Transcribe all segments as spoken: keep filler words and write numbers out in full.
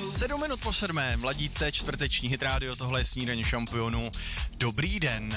Sedm minut po sedmé, mladíte čtvrteční hit rádio, tohle je Snídaně šampionů. Dobrý den.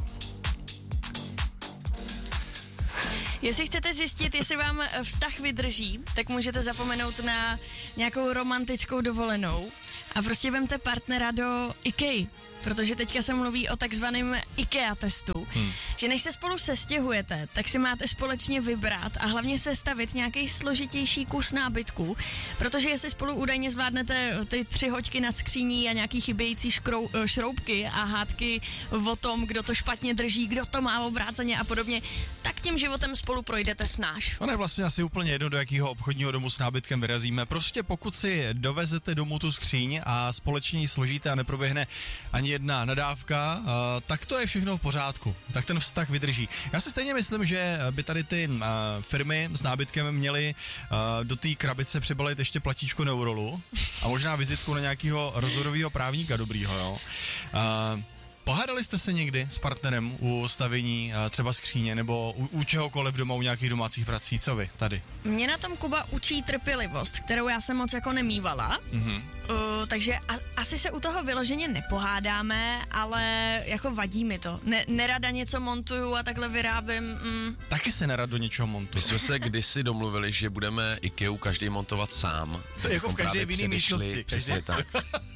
Jestli chcete zjistit, jestli vám vztah vydrží, tak můžete zapomenout na nějakou romantickou dovolenou a prostě vemte partnera do IKEA, protože teďka se mluví o takzvaném IKEA testu, hmm. že než se spolu sestěhujete, tak si máte společně vybrat a hlavně sestavit nějaký složitější kus nábytku, protože jestli spolu údajně zvládnete ty tři hoďky nad skříní a nějaký chybějící škrou, šroubky a hádky o tom, kdo to špatně drží, kdo to má obráceně a podobně, tak tím životem spolu projdete snáš. Ono je vlastně asi úplně jedno, do jakého obchodního domu s nábytkem vyrazíme. Prostě pokud si dovezete domů tu skříň a společně ji složíte a neproběhne ani jedna nadávka, uh, tak to je všechno v pořádku. Tak ten vztah vydrží. Já si stejně myslím, že by tady ty uh, firmy s nábytkem měly uh, do té krabice přibalit ještě platíčko Neurolu a možná vizitku na nějakého rozhodového právníka dobrýho, jo. Uh, Pohádali jste se někdy s partnerem u stavění třeba skříně nebo u, u čehokoliv doma, u nějakých domácích prací? Co vy tady? Mě na tom Kuba učí trpělivost, kterou já jsem moc jako nemývala, mm-hmm. uh, takže a, asi se u toho vyloženě nepohádáme, ale jako vadí mi to. Ne, nerada něco montuju a takhle vyrábím. Mm. Taky se nerad do něčeho montuju. My jsme se kdysi domluvili, že budeme IKEA každý montovat sám. To je jako v každé jiné místnosti. Přesně tak.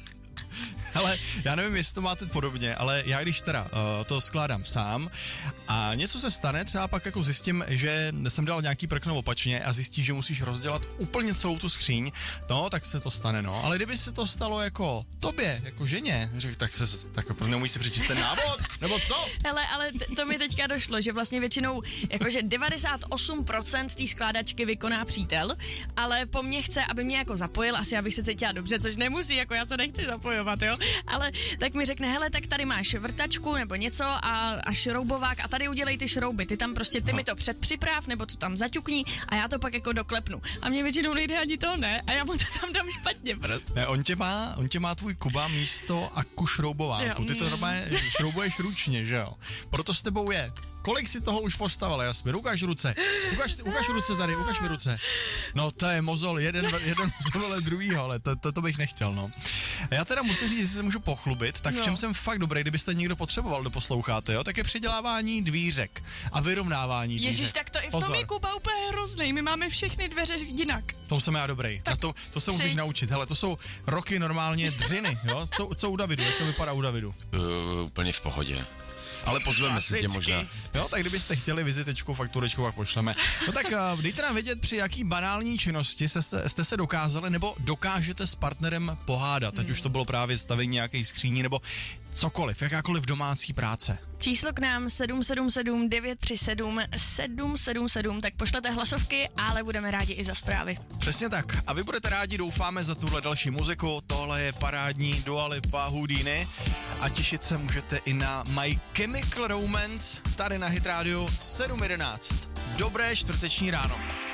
Ale já nevím, jestli to máte podobně, ale já když teda uh, to skládám sám a něco se stane, třeba pak jako zjistím, že jsem dal nějaký prkno opačně a zjistíš, že musíš rozdělat úplně celou tu skříň, no, tak se to stane, no. Ale kdyby se to stalo jako tobě, jako ženě, řek, tak se, tak neumíš si přečíst ten návod, nebo co? Hele, ale t- to mi teďka došlo, že vlastně většinou, jakože devadesát osm procent té skládačky vykoná přítel, ale po mně chce, aby mě jako zapojil, asi abych se cítila dobře, což nemusí, jako já se nechci zapojovat, jo. Ale tak mi řekne, hele, tak tady máš vrtačku nebo něco a, a šroubovák a tady udělej ty šrouby, ty tam prostě, ty Aha. mi to předpřiprav nebo to tam zaťukni a já to pak jako doklepnu. A mě většinou nejde ani to, ne? A já mu to tam dám špatně prostě. Ne, on tě má, on tě má tvůj Kuba místo aku šroubováku, ty to normálně šroubuješ ručně, že jo? Proto s tebou je. Kolik si toho už postavil, Jasmín? Ukáž ruce. Ukáž, ukáž ruce tady, ukáž mi ruce. No to je mozol, jeden, jeden mozol, ale druhýho, ale to, to, to bych nechtěl, no. Já teda musím říct, jestli se můžu pochlubit, tak v čem no. jsem fakt dobrý, kdybyste někdo potřeboval, kdo posloucháte, jo, tak je předělávání dvířek a vyrovnávání dvířek. Ježíš, tak to i v tom je Kuba úplně hrozný, my máme všechny dveře jinak. To jsem já dobrý, na to, to se musíš naučit, hele, to jsou roky normálně dřiny, jo, co, co u Davidu, jak to vypadá u Davidu? Uh, úplně v pohodě. Ale pozveme si tě možná. Jo, tak kdybyste chtěli vizitečku, fakturečku, pak pošleme. No tak uh, dejte nám vědět, při jaký banální činnosti jste, jste se dokázali nebo dokážete s partnerem pohádat. Teď hmm. už to bylo právě stavení nějakých skříní nebo cokoliv, jakákoliv domácí práce. Číslo k nám sedm sedm sedm devět tři sedm sedm sedm sedm, tak pošlete hlasovky, ale budeme rádi i za zprávy. Přesně tak. A vy budete rádi, doufáme, za tuhle další muziku. Tohle je parádní Dua Lipa Houdini a těšit se můžete i na My Chemical Romance tady na Hit Radio sedm jedenáct. Dobré čtvrteční ráno.